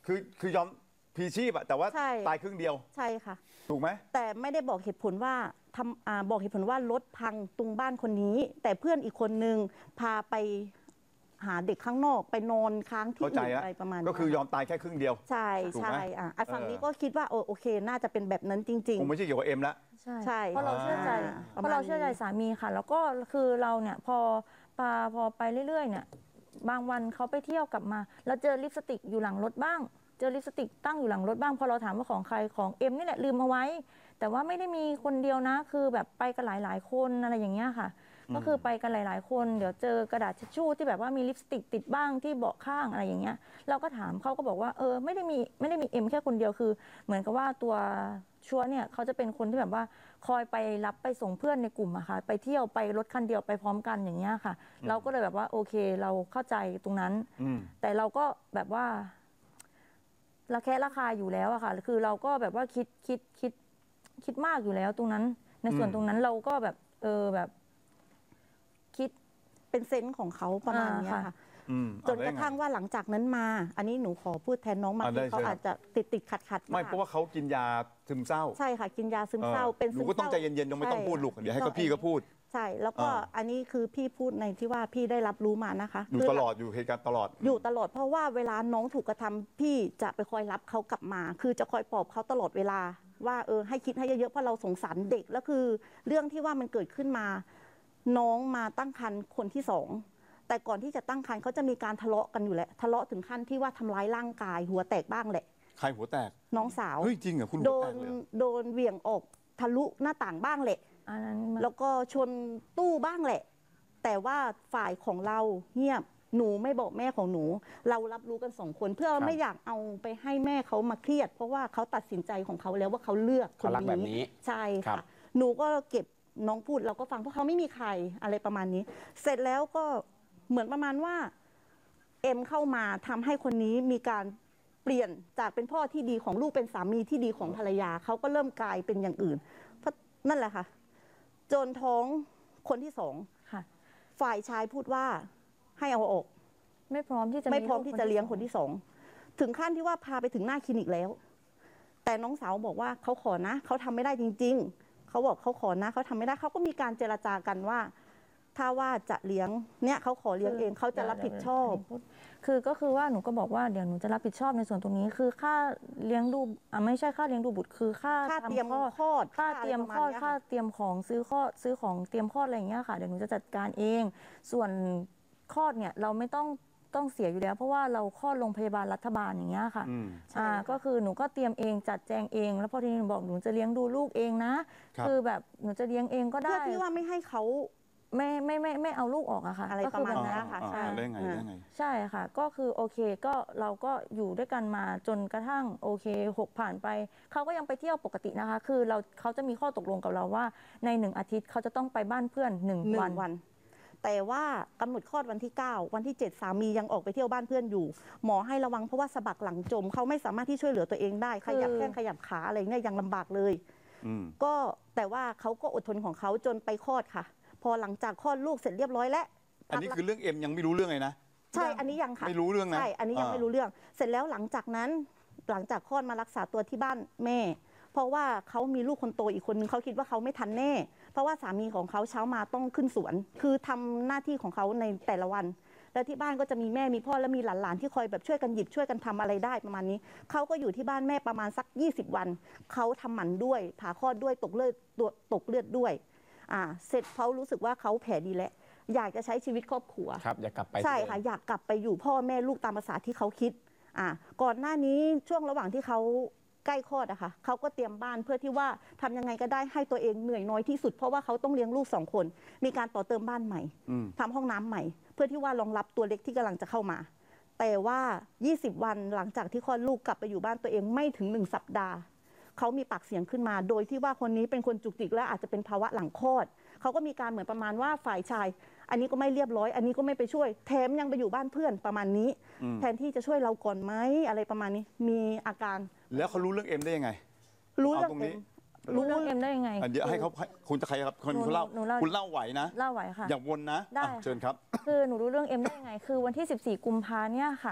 คือยอมพลีชีพอะแต่ว่าตายครึ่งเดียวใช่ค่ะถูกไหมแต่ไม่ได้บอกเหตุผลว่าบอกเหตุผลว่ารถพังตรงบ้านคนนี้แต่เพื่อนอีกคนนึงพาไปหาเด็กข้างนอกไปนอนค้างที่อื่นอะไรประมาณนี้ก็คือยอมตายแค่ครึ่งเดียวใช่ใช่ฝั่งนี้ก็คิดว่าโอเคน่าจะเป็นแบบนั้นจริงๆคงไม่ใช่เกี่ยวกับเอ็มละใช่เพราะเราเชื่อใจสามีค่ะแล้วก็คือเราเนี่ยพอไปเรื่อยๆเนี่ยบางวันเขาไปเที่ยวกลับมาแล้วเจอลิปสติกอยู่หลังรถบ้างเจอลิปสติกตั้งอยู่หลังรถบ้างพอเราถามว่าของใครของเอ็มนี่แหละลืมเอาไว้แต่ว่าไม่ได้มีคนเดียวนะคือแบบไปกันหลายๆคนอะไรอย่างเงี้ยค่ะก็คือไปกันหลายๆคนเดี๋ยวเจอกระดาษทิชชู่ที่แบบว่ามีลิปสติกติดบ้างที่เบาะข้างอะไรอย่างเงี้ยเราก็ถามเขาก็บอกว่าไม่ได้มีเอ็มแค่คนเดียวคือเหมือนกับว่าตัวชัวเนี่ยเขาจะเป็นคนที่แบบว่าคอยไปรับไปส่งเพื่อนในกลุ่มอะค่ะไปเที่ยวไปรถคันเดียวไปพร้อมกันอย่างเงี้ยค่ะเราก็เลยแบบว่าโอเคเราเข้าใจตรงนั้นแต่เราก็แบบว่าระแคะระคายอยู่แล้วอะค่ะคือเราก็แบบว่าคิดมากอยู่แล้วตรงนั้นในส่วนตรงนั้นเราก็แบบแบบคิดเป็นเซนส์ของเขาประมาณนี้ค่ะจนกระทั่งว่าหลังจากนั้นมาอันนี้หนูขอพูดแทนน้องมาที่เขาอาจจะติดขัดไม่เพราะว่าเขากินยาซึมเศร้าใช่ค่ะกินยาซึมเศร้าเป็นหนูก็ต้องใจเย็นๆยังไม่ต้องพูดลูกเดี๋ยวให้พี่ก็พูดใช่แล้วก็อันนี้คือพี่พูดในที่ว่าพี่ได้รับรู้มานะคะอยู่ตลอดอยู่เหตุการณ์ตลอดอยู่ตลอดเพราะว่าเวลาน้องถูกกระทำพี่จะไปคอยรับเขากลับมาคือจะคอยปลอบเขาตลอดเวลาว่าให้คิดให้เยอะๆเพราะเราสงสารเด็กแล้วคือเรื่องที่ว่ามันเกิดขึ้นมาน้องมาตั้งครรภ์คนที่2แต่ก่อนที่จะตั้งครรภ์เขาจะมีการทะเลาะกันอยู่แหละทะเลาะถึงขั้นที่ว่าทำร้ายร่างกายหัวแตกบ้างแหละใครหัวแตกน้องสาวเฮ้ยจริงเหรอคุณโดนเหวี่ยงออกทะลุหน้าต่างบ้างแหละแล้วก็ชนตู้บ้างแหละแต่ว่าฝ่ายของเราเงียบหนูไม่บอกแม่ของหนูเรารับรู้กัน2คนเพื่อไม่อยากเอาไปให้แม่เขามาเครียดเพราะว่าเขาตัดสินใจของเขาแล้วว่าเขาเลือกคนนี้ใช่ค่ะหนูก็เก็บน้องพูดเราก็ฟังเพราะเขาไม่มีใครอะไรประมาณนี้เสร็จแล้วก็เหมือนประมาณว่าเอ็มเข้ามาทำให้คนนี้มีการเปลี่ยนจากเป็นพ่อที่ดีของลูกเป็นสามีที่ดีของภรรยาเขาก็เริ่มกลายเป็นอย่างอื่นเพราะนั่นแหละค่ะจนท้องคนที่2ฝ่ายชายพูดว่าให้เอาออกไม่พร้อมที่จะเลี้ยงคนที่2ถึงขั้นที่ว่าพาไปถึงหน้าคลินิกแล้วแต่น้องสาวบอกว่าเขาขอนะเขาทำไม่ได้จริงๆเขาบอกเขาขอนะเขาทำไม่ได้เขาก็มีการเจรจากันว่าถ้าว่าจะเลี้ยงเนี่ยเขาขอเลี้ยงเองเขาจะรับผิดชอบก็คือว่าหนูก็บอกว่าเดี๋ยวหนูจะรับผิดชอบในส่วนตรงนี้คือค่าเลี้ยงดูไม่ใช่ค่าเลี้ยงดูบุตรคือค่าเตรียมคลอดค่าเตรียมคลอดค่าเตรียมของซื้อของเตรียมคลอดอะไรอย่างเงี้ยค่ะเดี๋ยวหนูจะจัดการเองส่วนคลอดเนี่ยเราไม่ต้องเสียอยู่แล้วเพราะว่าเราคลอดโรงพยาบาลรัฐบาลอย่างเงี้ยค่ะก็คือหนูก็เตรียมเองจัดแจงเองแล้วพอทีนี้หนูบอกหนูจะเลี้ยงดูลูกเองนะคือแบบหนูจะเลี้ยงเองก็ได้เพื่อที่ว่าไม่ให้เขาไม่เอาลูกออกอะค่ะอะไรประมาณนั้นค่ะใช่ได้ไงใช่ค่ะก็คือโอเคก็เราก็อยู่ด้วยกันมาจนกระทั่งโอเค6ผ่านไปเขาก็ยังไปเที่ยวปกตินะคะคือเขาจะมีข้อตกลงกับเราว่าใน1อาทิตย์เขาจะต้องไปบ้านเพื่อน1วันแต่ว่ากำหนดคลอดวันที่9วันที่7สามียังออกไปเที่ยวบ้านเพื่อนอยู่หมอให้ระวังเพราะว่าสะบักหลังจมเขาไม่สามารถที่ช่วยเหลือตัวเองได้ขยับแข้งขยับขาอะไรเนี่ยยังลำบากเลยก็แต่ว่าเขาก็อดทนของเขาจนไปคลอดค่ะพอหลังจากคลอดลูกเสร็จเรียบร้อยแล้วอันนี้คือเรื่องเอ็มยังไม่รู้เรื่องเลยนะใช่อันนี้ยังค่ะไม่รู้เรื่องนะใช่อันนี้ยังไม่รู้เรื่องเสร็จแล้วหลังจากนั้นหลังจากคลอดมารักษาตัวที่บ้านแม่เพราะว่าเขามีลูกคนโตอีกคนนึงเขาคิดว่าเขาไม่ทันแน่เพราะว่าสามีของเขาเช้ามาต้องขึ้นสวนคือทำหน้าที่ของเขาในแต่ละวันแล้วที่บ้านก็จะมีแม่มีพ่อและมีหลานๆที่คอยแบบช่วยกันหยิบช่วยกันทำอะไรได้ประมาณนี้เขาก็อยู่ที่บ้านแม่ประมาณสัก20วันเขาทำหมันด้วยผ่าคลอดด้วยตกเลือดด้วยเสร็จเขารู้สึกว่าเขาแผลดีแล้วอยากจะใช้ชีวิตครอบครัวครับอยากกลับไปใช่ค่ะอยากกลับไปอยู่พ่อแม่ลูกตามภาษาที่เขาคิดก่อนหน้านี้ช่วงระหว่างที่เขาใกล้คลอดอะค่ะเขาก็เตรียมบ้านเพื่อที่ว่าทำยังไงก็ได้ให้ตัวเองเหนื่อยน้อยที่สุดเพราะว่าเขาต้องเลี้ยงลูก2คนมีการต่อเติมบ้านใหม่ทำห้องน้ำใหม่เพื่อที่ว่ารองรับตัวเล็กที่กำลังจะเข้ามาแต่ว่า20วันหลังจากที่คลอดลูกกลับไปอยู่บ้านตัวเองไม่ถึง1สัปดาห์เขามีปากเสียงขึ้นมาโดยที่ว่าคนนี้เป็นคนจุกจิกและอาจจะเป็นภาวะหลังคลอดเขาก็มีการเหมือนประมาณว่าฝ่ายชายอันนี้ก็ไม่เรียบร้อยอันนี้ก็ไม่ไปช่วยแถมยังไปอยู่บ้านเพื่อนประมาณนี้แทนที่จะช่วยเราก่อนไหมอะไรประมาณนี้มีอาการแล้วเขารู้เรื่องเอ็มได้ยังไงรู้เรื่องเอ็มรู้เรื่องเอ็มได้ยังไงเดี๋ยวให้เขาคุณจะใครครับคุณเล่าคุณเล่าไหวนะเล่าไหวค่ะอย่าวนนะได้เชิญครับคือหนูรู้เรื่องเอ็มได้ยังไงคือวันที่14กุมภาเนี่ยค่ะ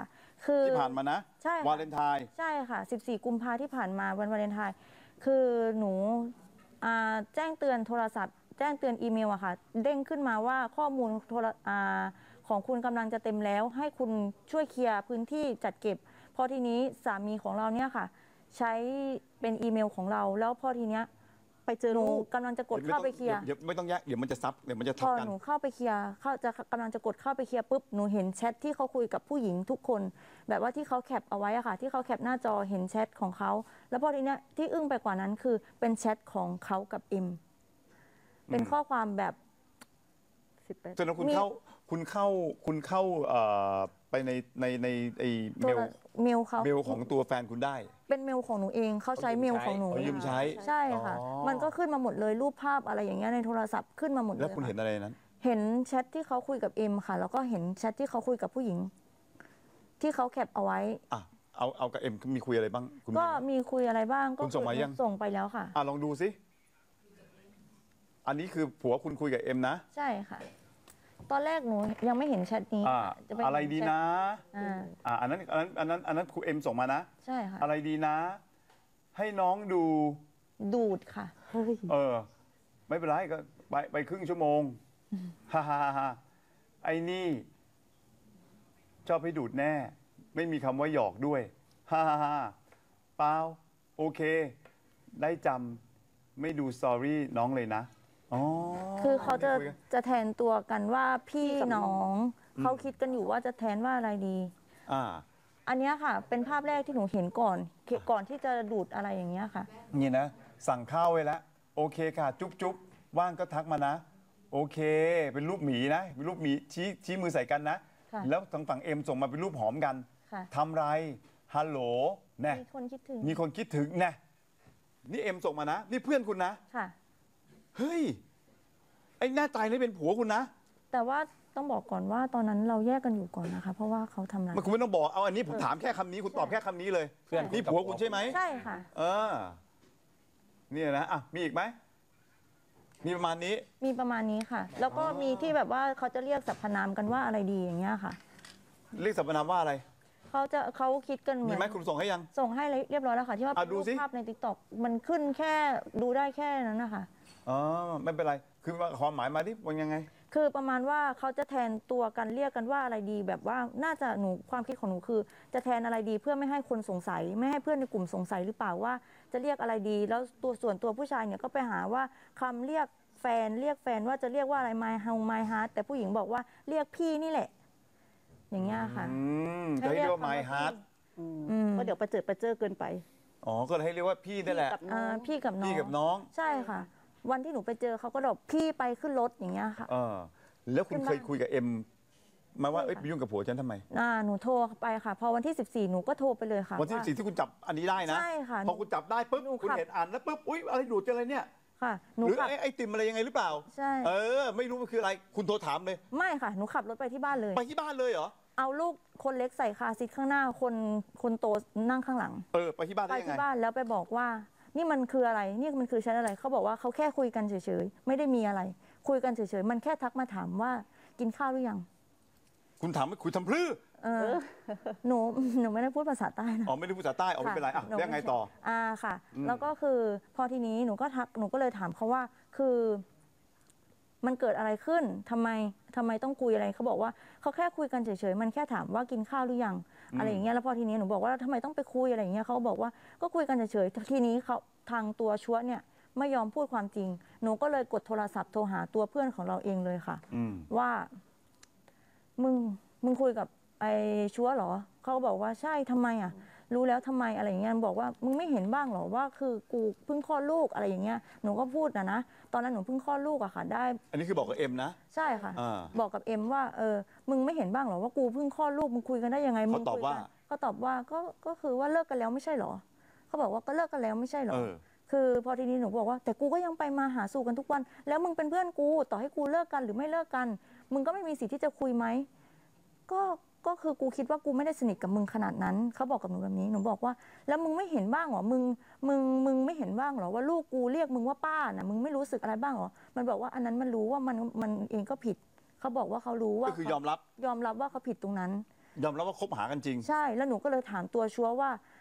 คือที่ผ่านมานะใช่ค่ะวาเลนไทน์ใช่ค่ะ 14 กุมภาที่ผ่านมาวันวาเลนไทน์คือหนูแจ้งเตือนโทรศัพท์ แจ้งเตือนอีเมลอะค่ะ เด้งขึ้นมาว่าข้อมูลของคุณกำลังจะเต็มแล้ว ให้คุณช่วยเคลียร์พื้นที่จัดเก็บ พอทีนี้สามีของเราเนี่ยค่ะ ใช้เป็นอีเมลของเรา แล้วพอทีเนี้ยไปเจอหนูลูกกำลังจะกดเข้าไปเคลียร์เดี๋ยวไม่ต้องแยกเดี๋ยวมันจะซับเดี๋ยวมันจะพทับอกันหนูเข้าไปเคลียร์กำลังจะกดเข้าไปเคลียร์ปุ๊บหนูเห็นแชทที่เขาคุยกับผู้หญิงทุกคน แบบว่าที่เขาแคปเอาไว้อะค่ะ ที่เขาแคปหน้าจอเห็นแชทของเขาแล้วพอทีเนี้ยที่อึ้งไปกว่านั้นคือเป็นแชทของเขากับเอ็มเป็นข้อความแบบ 18 จนคุณเข้าไปในไอเมลเมลเขาเมลของตัวแฟนคุณได้เป็นเมลของหนูเองเขาใช้เมลของหนูเขายืมใช้ใช่ค่ะอ๋อมันก็ขึ้นมาหมดเลยรูปภาพอะไรอย่างเงี้ยในโทรศัพท์ขึ้นมาหมดเลยแล้วคุณเห็นค่ะอะไรนั้นเห็นแชทที่เขาคุยกับเอ็มค่ะ แล้วก็เห็นแชทที่เขาคุยกับผู้หญิง ที่เขาแคปเอาไว้อ่ะเอากับเอ็มมีคุยอะไรบ้างคุณก็มีคุยอะไรบ้างก็คุณส่งมายังส่งไปแล้วค่ะลองดูสิอันนี้คือผัวคุณคุยกับเอ็มนะใช่ค่ะ ตอนแรกหนูยังไม่เห็นแชทนี้ จะปอะไรเห็นดีแชทนะอ่าอันนั้นครูเอ็มส่งมานะใช่ค่ะอะไรดีนะ ให้น้องดูดูดค่ะเฮ้ยไม่เป็นไรก็ไปครึ่งชั่วโมงฮ่าฮ่าฮ่าไอ้นี่ ชอบให้ดูดแน่ ไม่มีคำว่าหยอกด้วยฮ่าฮ่าฮ่าเปล่าโอเค ได้จำไม่ดูสตอรี่น้องเลยนะอ๋อคือเขาจะคุยกันจะแทนตัวกันว่าพี่พี่กับน้น้ออง งเขาคิดกันอยู่ว่าจะแทนว่าอะไรดีอ่าอันเนี้ยค่ะ เป็นภาพแรกที่หนูเห็นก่อนที่จะดูดอะไรอย่างเงี้ยค่ะนี่นะ สั่งข้าวไว้แล้ว โอเคค่ะ จุ๊บจุ๊บว่างก็ทักมานะ โอเค เป็นรูปหมีนะ เป็นรูปหมีชี้มือใส่กันนะค่ะแล้วทางฝั่งเอ็มส่งมาเป็นรูปหอมกันค่ะทำไรฮัลโหลแน่มีคนคิดถึงมีคนคิดถึงแน่นี่เอ็มส่งมานะ นี่เพื่อนคุณนะค่ะเฮ้ย ไอ้หน้าตายนี่เป็นผัวคุณนะแต่ว่าต้องบอกก่อนว่าตอนนั้นเราแยกกันอยู่ก่อนนะคะ เพราะว่าเขาทำร้ายมันคุณไม่ต้องบอก เอาอันนี้ผมถามแค่คำนี้ คุณตอบแค่คำนี้เลยเพื่อนนี่ผัวคุณใช่ไหมใช่ค่ะเออเนี่ยนะอ่ะมีอีกไหมมีประมาณนี้มีประมาณนี้ค่ะ แล้วก็มีที่แบบว่าเขาจะเรียกสรรพนามกันว่าอะไรดีอย่างเงี้ยค่ะเรียกสรรพนามว่าอะไรเขาคิดกันเหมืมีอนไหมคุณส่งให้ยังส่งให้เรียบร้อยแล้วค่ะ ที่ว่าเป็นดูรูปสิภาพในติ๊กต็อกมันขึ้นแค่ดูได้แค่นั้นนะคะอ๋อไม่เป็นไร คือว่าความหมายมาที่มันยังไงคือประมาณว่าเขาจะแทนตัวกันเรียกกันว่าอะไรดี แบบว่าน่าจะหนูความคิดของหนูคือ จะแทนอะไรดีเพื่อไม่ให้คนสงสัย ไม่ให้เพื่อนในกลุ่มสงสัยหรือเปล่าว่าจะเรียกอะไรดี แล้วส่วนตัวผู้ชายเนี่ยก็ไปหาว่าคำเรียกแฟนว่าจะเรียกว่าอะไร my home my heart แต่ผู้หญิงบอกว่าเรียกพี่นี่แหละ อย่างเงี้ยค่ะจะให้เรียกว่า my ให้เรียก heart ก็เดี๋ยวประเจิดเกินไปอ๋อ ก็เลยให้เรียกว่าพี่นั่นแหละพี่กับน้องพี่กับน้องใช่ค่ะ วันที่หนูไปเจอเขาก็บอกพี่ไปขึ้นรถอย่างเงี้ยค่ะแล้วคุณเป็นเคบ้านยคุยกับเอ็มมาว่าใช่ค่ะเอ้ยไปยุ่งกับผัวฉันทำไมหนูโทรไปค่ะ พอวันที่ 14 หนูก็โทรไปเลยค่ะวันที่ว่าสี่ที่คุณจับอันนี้ได้นะใช่ค่ะพอคุณจับได้ปุ๊บหนูคุณขับเห็นอ่านแล้วปุ๊บ อุ๊ย อะไรดูดกันอะไรเนี่ยค่ะหนูหรือขับไอ้ติ่มอะไรยังไงหรือเปล่าใช่ไม่รู้มันคืออะไร คุณโทรถามเลยไม่ค่ะ หนูขับรถไปที่บ้านเลยไปที่บ้านเลยเหรอเอาลูกคนเล็กใส่คาร์ซีทข้างหน้าคนโตนั่งข้างหลังไปที่บ้านไปได้ยังไงที่บ้านแล้วไปบอกว่า นี่มันคืออะไร นี่มันคือชั้นอะไร เขาบอกว่าเขาแค่คุยกันเฉยๆ ไม่ได้มีอะไร คุยกันเฉยๆ มันแค่ทักมาถามว่ากินข้าวหรือยังคุณถามว่าคุยทำพลื้อหนูไม่ได้พูดภาษาใต้นะไม่ได้พูดภาษาใต้ไม่เป็นไรอ่ะหนูแล้วยังไงต่อค่ะ แล้วก็คือพอทีนี้หนูก็เลยถามเขาว่าคือมันเกิดอะไรขึ้นทำไมต้องคุยอะไรเขาบอกว่าเขาแค่คุยกันเฉยๆมันแค่ถามว่ากินข้าวหรือยังอะไรอย่างเงี้ยแล้วพอทีนี้หนูบอกว่าทำไมต้องไปคุยอะไรอย่างเงี้ยเขาก็บอกว่าก็คุยกันเฉยๆทีนี้เขาทางตัวชัวเนี่ยไม่ยอมพูดความจริงหนูก็เลยกดโทรศัพท์โทรหาตัวเพื่อนของเราเองเลยค่ะว่ามึงคุยกับไอ้ชัวเหรอเขาก็บอกว่าใช่ทำไมอ่ะรู้แล้วทำไมอะไรอย่างเงี้ยบอกว่ามึงไม่เห็นบ้างเหรอว่าคือกูเพิ่งคลอดลูกอะไรอย่างเงี้ยหนูก็พูดนะตอนนั้นหนูเพิ่งคลอดลูกอะค่ะได้อันนี้คือบอกกับเอ็มนะใช่ค่ะอ่าบอกกับเอ็มว่ามึงไม่เห็นบ้างเหรอว่ากูเพิ่งคลอดลูกมึงคุยกันได้ยังไงมึเขางตอบคุยว่ากันเขาตอบว่าก็คือว่าเลิกกันแล้วไม่ใช่เหรอเขาบอกว่าก็เลิกกันแล้วไม่ใช่เหรอเออคือพอทีนี้หนูบอกว่าแต่กูก็ยังไปมาหาสู่กันทุกวัน แล้วมึงเป็นเพื่อนกูต่อให้กูเลิกกันหรือไม่เลิกกัน มึงก็ไม่มีสิทธิ์ที่จะคุยไหมก็คือกูคิดว่ากูไม่ได้สนิทกับมึงขนาดนั้นเขาบอกกับหนูแบบนี้หนูบอกว่าแล้วมึงไม่เห็นบ้างเหรอมึงไม่เห็นบ้างเหรอว่าลูกกูเรียกมึงว่าป้าน่ะมึงไม่รู้สึกอะไรบ้างเหรอมันบอกว่าอันนั้นมันรู้ว่ามันเองก็ผิดเขาบอกว่าเขารู้ว่าก็คือยอมรับว่าเขาผิดตรงนั้นยอมรับว่าคบหากันจริงใช่แล้วหนูก็เลยถามตัวชัวร์ว่า